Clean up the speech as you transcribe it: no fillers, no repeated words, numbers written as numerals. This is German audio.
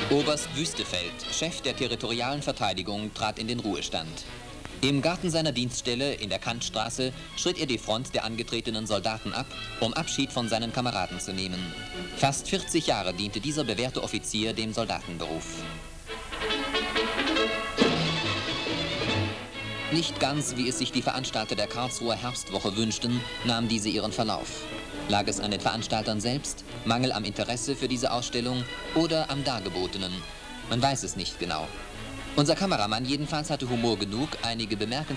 Oberst Wüstefeld, Chef der territorialen Verteidigung, trat in den Ruhestand. Im Garten seiner Dienststelle in der Kantstraße schritt er die Front der angetretenen Soldaten ab, um Abschied von seinen Kameraden zu nehmen. Fast 40 Jahre diente dieser bewährte Offizier dem Soldatenberuf. Nicht ganz, wie es sich die Veranstalter der Karlsruher Herbstwoche wünschten, nahm diese ihren Verlauf. Lag es an den Veranstaltern selbst, Mangel am Interesse für diese Ausstellung oder am Dargebotenen? Man weiß es nicht genau. Unser Kameramann jedenfalls hatte Humor genug, einige bemerkenswerte